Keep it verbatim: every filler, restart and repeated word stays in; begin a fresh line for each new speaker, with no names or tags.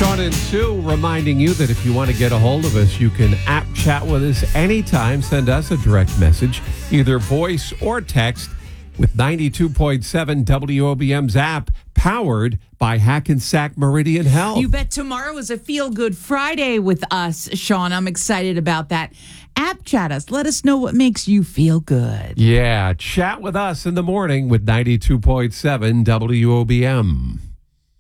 Sean and Sue reminding you that if you want to get a hold of us, you can app chat with us anytime. Send us a direct message, either voice or text, with ninety-two point seven W O B M's app, powered by Hackensack Meridian Health.
You bet tomorrow is a feel-good Friday with us, Sean. I'm excited about that. App chat us. Let us know what makes you feel good.
Yeah, chat with us in the morning with ninety-two point seven W O B M.